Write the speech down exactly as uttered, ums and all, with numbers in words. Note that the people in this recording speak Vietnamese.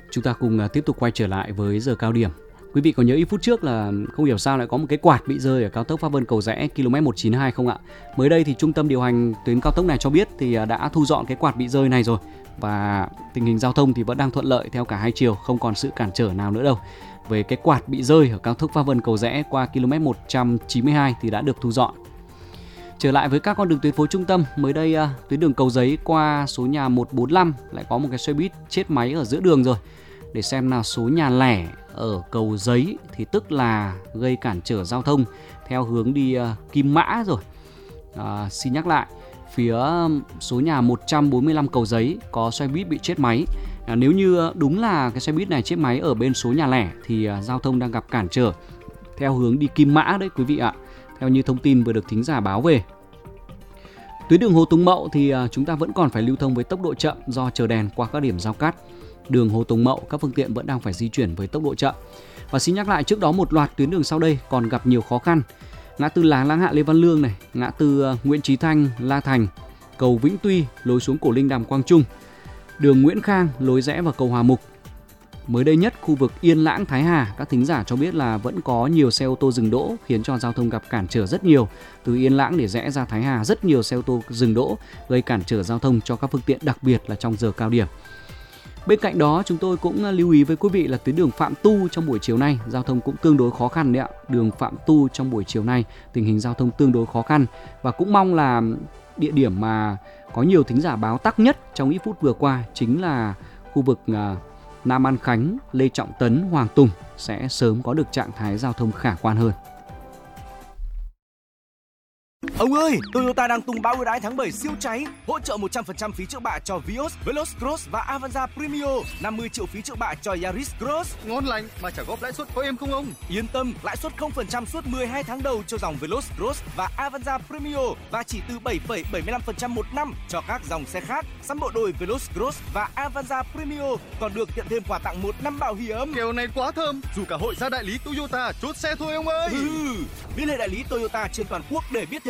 Chúng ta cùng tiếp tục quay trở lại với giờ cao điểm. Quý vị có nhớ ít phút trước là không hiểu sao lại có một cái quạt bị rơi ở cao tốc Pháp Vân Cầu Giẽ km một chín hai không ạ? Mới đây thì trung tâm điều hành tuyến cao tốc này cho biết thì đã thu dọn cái quạt bị rơi này rồi, và tình hình giao thông thì vẫn đang thuận lợi theo cả hai chiều, không còn sự cản trở nào nữa đâu. Về cái quạt bị rơi ở cao tốc Pháp Vân Cầu Giẽ qua km một trăm chín mươi hai thì đã được thu dọn. Trở lại với các con đường tuyến phố trung tâm, mới đây tuyến đường Cầu Giấy qua số nhà một bốn lăm lại có một cái xe buýt chết máy ở giữa đường rồi. Để xem nào, số nhà lẻ ở Cầu Giấy thì tức là gây cản trở giao thông theo hướng đi uh, Kim Mã rồi. À, xin nhắc lại, phía số nhà một trăm bốn mươi lăm Cầu Giấy có xe buýt bị chết máy. À, nếu như đúng là cái xe buýt này chết máy ở bên số nhà lẻ thì uh, giao thông đang gặp cản trở theo hướng đi Kim Mã đấy quý vị ạ. Theo như thông tin vừa được thính giả báo về. Tuyến đường Hồ Tùng Mậu thì uh, chúng ta vẫn còn phải lưu thông với tốc độ chậm do chờ đèn qua các điểm giao cắt. Đường Hồ Tùng Mậu các phương tiện vẫn đang phải di chuyển với tốc độ chậm. Và xin nhắc lại, trước đó một loạt tuyến đường sau đây còn gặp nhiều khó khăn. Ngã tư Láng Láng Hạ Lê Văn Lương này, ngã tư Nguyễn Chí Thanh, La Thành, cầu Vĩnh Tuy lối xuống Cổ Linh Đàm Quang Trung, đường Nguyễn Khang lối rẽ vào cầu Hòa Mục. Mới đây nhất, khu vực Yên Lãng Thái Hà, các thính giả cho biết là vẫn có nhiều xe ô tô dừng đỗ khiến cho giao thông gặp cản trở rất nhiều. Từ Yên Lãng để rẽ ra Thái Hà, rất nhiều xe ô tô dừng đỗ gây cản trở giao thông cho các phương tiện, đặc biệt là trong giờ cao điểm. Bên cạnh đó, chúng tôi cũng lưu ý với quý vị là tuyến đường Phạm Tu trong buổi chiều nay giao thông cũng tương đối khó khăn đấy ạ. Đường Phạm Tu trong buổi chiều nay tình hình giao thông tương đối khó khăn, và cũng mong là địa điểm mà có nhiều thính giả báo tắc nhất trong ít phút vừa qua chính là khu vực Nam An Khánh, Lê Trọng Tấn, Hoàng Tùng sẽ sớm có được trạng thái giao thông khả quan hơn. Ông ơi, Toyota đang tung bão ưu đãi tháng bảy siêu cháy, hỗ trợ một trăm phần trăm phí trước bạ cho Vios, Veloz Cross và Avanza Premio, năm mươi triệu phí trước bạ cho Yaris Cross. Ngon lành, mà trả góp lãi suất có êm không ông? Yên tâm, lãi suất không phần trăm suốt mười hai tháng đầu cho dòng Veloz Cross và Avanza Premio và chỉ từ bảy phẩy bảy mươi lăm phần trăm một năm cho các dòng xe khác. Sắm bộ đôi Veloz Cross và Avanza Premio còn được nhận thêm quà tặng một năm bảo hiểm. Kèo này quá thơm, dù cả hội gia đại lý Toyota chốt xe thôi ông ơi. Ừ, liên hệ đại lý Toyota trên toàn quốc để biết thêm.